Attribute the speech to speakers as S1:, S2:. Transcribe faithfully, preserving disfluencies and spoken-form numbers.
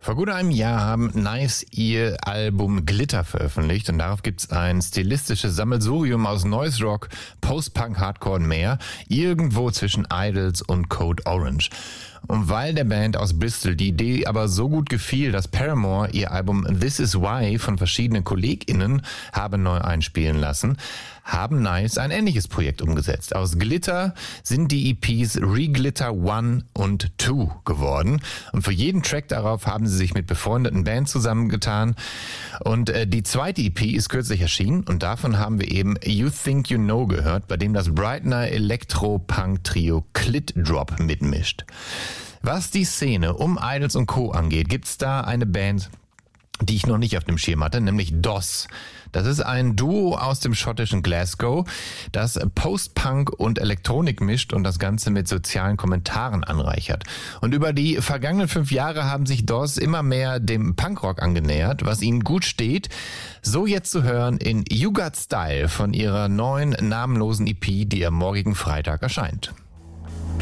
S1: Vor gut einem Jahr haben Knives ihr Album Glitter veröffentlicht und darauf gibt's ein stilistisches Sammelsurium aus Noise Rock, Post-Punk, Hardcore und mehr, irgendwo zwischen Idols und Code Orange. Und weil der Band aus Bristol die Idee aber so gut gefiel, dass Paramore ihr Album This Is Why von verschiedenen KollegInnen habe neu einspielen lassen, haben Knives ein ähnliches Projekt umgesetzt. Aus Glitter sind die E Ps Reglitter eins und zwei geworden. Und für jeden Track darauf haben sie sich mit befreundeten Bands zusammengetan. Und äh, die zweite E P ist kürzlich erschienen und davon haben wir eben You Think You Know gehört, bei dem das Brightener Elektro-Punk-Trio Clit Drop mitmischt. Was die Szene um Idols und Co. angeht, gibt's da eine Band, die ich noch nicht auf dem Schirm hatte, nämlich D O S. Das ist ein Duo aus dem schottischen Glasgow, das Post-Punk und Elektronik mischt und das Ganze mit sozialen Kommentaren anreichert. Und über die vergangenen fünf Jahre haben sich D O S immer mehr dem Punkrock angenähert, was ihnen gut steht. So jetzt zu hören in You Got Style von ihrer neuen namenlosen E P, die am morgigen Freitag erscheint.